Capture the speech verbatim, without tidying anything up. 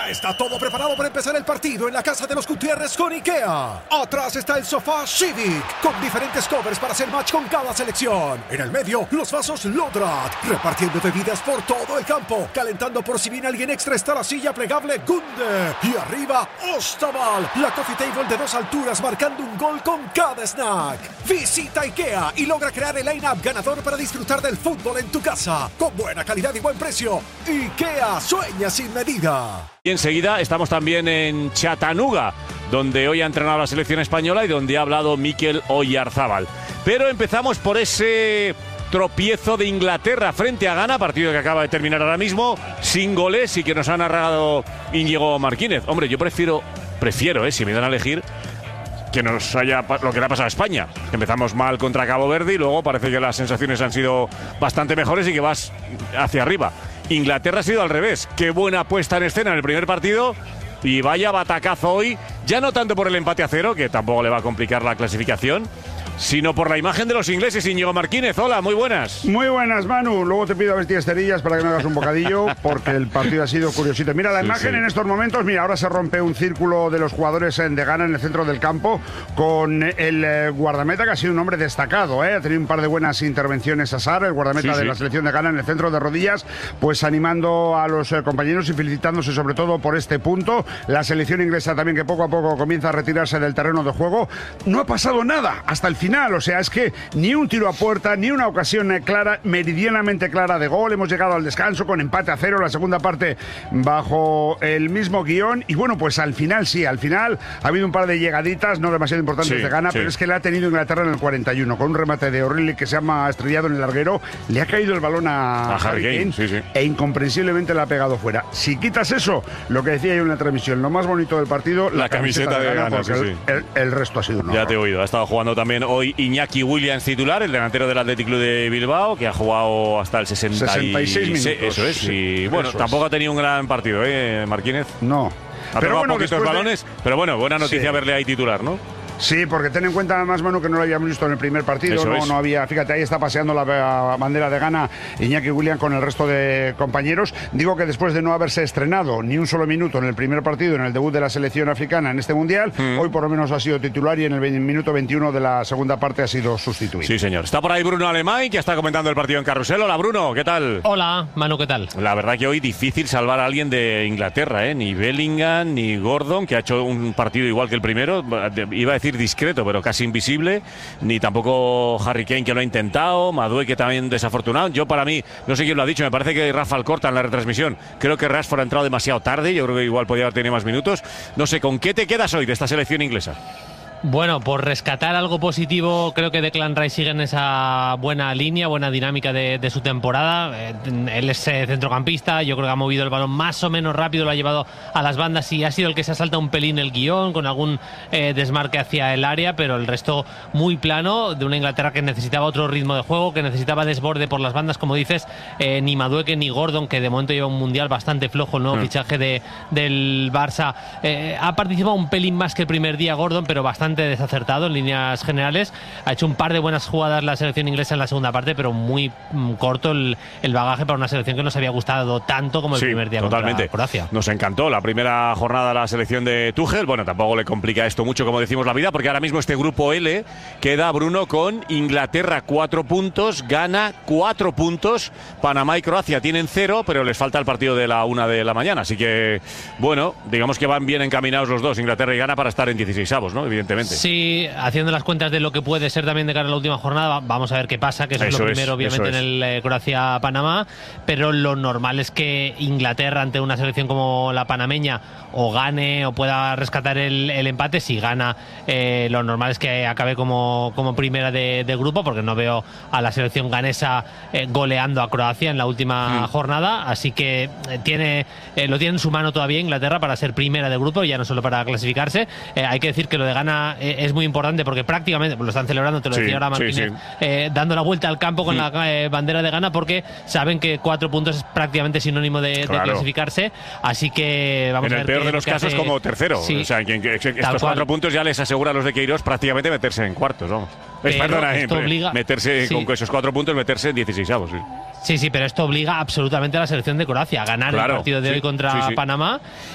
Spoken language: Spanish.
Ya está todo preparado para empezar el partido en la casa de los Gutiérrez con IKEA. Atrás está el sofá Civic, con diferentes covers para hacer match con cada selección. En el medio, los vasos Lodrat, repartiendo bebidas por todo el campo. Calentando por si viene alguien extra está la silla plegable Gunde. Y arriba, Ostaval, la coffee table de dos alturas marcando un gol con cada snack. Visita IKEA y logra crear el line-up ganador para disfrutar del fútbol en tu casa. Con buena calidad y buen precio. IKEA, sueña sin medida. Y enseguida estamos también en Chattanooga, donde hoy ha entrenado la selección española y donde ha hablado Mikel Oyarzábal. Pero empezamos por ese tropiezo de Inglaterra frente a Ghana, partido que acaba de terminar ahora mismo, sin goles y que nos ha narrado Íñigo Martínez. Hombre, yo prefiero, prefiero, eh, si me dan a elegir, que nos haya lo que le ha pasado a España. Empezamos mal contra Cabo Verde y luego parece que las sensaciones han sido bastante mejores y que vas hacia arriba. Inglaterra ha sido al revés. Qué buena puesta en escena en el primer partido y vaya batacazo hoy, ya no tanto por el empate a cero, que tampoco le va a complicar la clasificación, sino por la imagen de los ingleses. Íñigo Martínez, hola, muy buenas. Muy buenas, Manu. Luego te pido vestir esterillas para que me hagas un bocadillo, porque el partido ha sido curiosito. Mira la sí, imagen sí. En estos momentos, mira, ahora se rompe un círculo de los jugadores de Ghana en el centro del campo, con el eh, guardameta, que ha sido un hombre destacado, ¿eh? Ha tenido un par de buenas intervenciones a Sar, el guardameta sí, de sí. la selección de Ghana en el centro de rodillas, pues animando a los eh, compañeros y felicitándose sobre todo por este punto. La selección inglesa también, que poco a poco comienza a retirarse del terreno de juego. No ha pasado nada hasta el final, o sea, es que ni un tiro a puerta, ni una ocasión clara, meridianamente clara de gol. Hemos llegado al descanso con empate a cero, la segunda parte bajo el mismo guión, y bueno, pues al final sí, al final ha habido un par de llegaditas no demasiado importantes sí, de Ghana, sí. pero es que le ha tenido Inglaterra en el cuarenta y uno, con un remate de O'Reilly que se ha estrellado en el larguero, le ha caído el balón a, a Harry Kane, sí, sí. e incomprensiblemente le ha pegado fuera. Si quitas eso, lo que decía yo en la transmisión, lo más bonito del partido, la, la camiseta, camiseta de Ghana, de Ghana sí, sí. El, el, el resto ha sido un horror. Ya te he oído, ha estado jugando también hoy Iñaki Williams titular, el delantero del Athletic Club de Bilbao, que ha jugado hasta el sesenta y seis minutos. Eso es, y bueno, tampoco es. ha tenido un gran partido, ¿eh, Martínez? No. Ha pero bueno, poquitos balones, de... pero bueno, buena noticia sí. verle ahí titular, ¿no? Sí, porque ten en cuenta además, Manu, que no lo habíamos visto en el primer partido, no, no había, fíjate, ahí está paseando la bandera de Ghana Iñaki Williams con el resto de compañeros. Digo que después de no haberse estrenado ni un solo minuto en el primer partido, en el debut de la selección africana en este Mundial, mm. hoy por lo menos ha sido titular y en el minuto veintiuno de la segunda parte ha sido sustituido. Sí, señor. Está por ahí Bruno Alemán, que está comentando el partido en Carrusel. Hola, Bruno, ¿qué tal? Hola, Manu, ¿qué tal? La verdad que hoy difícil salvar a alguien de Inglaterra, ¿eh? Ni Bellingham, ni Gordon, que ha hecho un partido igual que el primero, iba a decir discreto, pero casi invisible, ni tampoco Harry Kane, que lo ha intentado, Madueke también desafortunado. Yo, para mí, no sé quién lo ha dicho, me parece que Rafa Alcorta en la retransmisión, creo que Rashford ha entrado demasiado tarde, yo creo que igual podía haber tenido más minutos. No sé, ¿con qué te quedas hoy de esta selección inglesa? Bueno, por rescatar algo positivo, creo que Declan Rice sigue en esa buena línea, buena dinámica de, de su temporada. Eh, él es eh, centrocampista, yo creo que ha movido el balón más o menos rápido, lo ha llevado a las bandas y ha sido el que se ha saltado un pelín el guión, con algún eh, desmarque hacia el área, pero el resto muy plano, de una Inglaterra que necesitaba otro ritmo de juego, que necesitaba desborde por las bandas, como dices, eh, ni Madueke ni Gordon, que de momento lleva un mundial bastante flojo, el nuevo mm. fichaje de, del Barça. Eh, ha participado un pelín más que el primer día Gordon, pero bastante desacertado en líneas generales. Ha hecho un par de buenas jugadas la selección inglesa en la segunda parte, pero muy mm, corto el, el bagaje para una selección que nos había gustado tanto como el sí, primer día totalmente. contra Croacia. Nos encantó la primera jornada la selección de Tuchel. Bueno, tampoco le complica esto mucho, como decimos, la vida, porque ahora mismo este grupo L queda, Bruno, con Inglaterra cuatro puntos, Ghana cuatro puntos, Panamá y Croacia tienen cero, pero les falta el partido de la una de la mañana. Así que, bueno, digamos que van bien encaminados los dos, Inglaterra y Ghana, para estar en dieciseisavos, ¿no? Evidentemente. Sí, haciendo las cuentas de lo que puede ser también de cara a la última jornada, vamos a ver qué pasa, que eso, eso es lo primero, es, obviamente, en el eh, Croacia-Panamá, pero lo normal es que Inglaterra, ante una selección como la panameña, o gane o pueda rescatar el, el empate. Si gana, eh, lo normal es que acabe como, como primera de, de grupo, porque no veo a la selección ganesa eh, goleando a Croacia en la última mm. jornada, así que eh, tiene eh, lo tiene en su mano todavía Inglaterra para ser primera de grupo, ya no solo para clasificarse. Eh, hay que decir que lo de Ghana eh, es muy importante, porque prácticamente pues lo están celebrando, te lo sí, decía ahora Martínez, sí, sí. Eh, dando la vuelta al campo con mm. la eh, bandera de Ghana, porque saben que cuatro puntos es prácticamente sinónimo de, claro. de clasificarse, así que vamos en a ver. En el peor de los casos hace... como tercero, sí, o sea, que, que, que estos cuatro puntos ya les asegura a los de Queiroz prácticamente meterse en cuartos, vamos. Es, perdona, eh, obliga... meterse sí. con esos cuatro puntos, meterse en dieciseisavos, sí. Sí, sí, pero esto obliga absolutamente a la selección de Croacia a ganar claro, el partido de sí, hoy contra sí, sí. Panamá.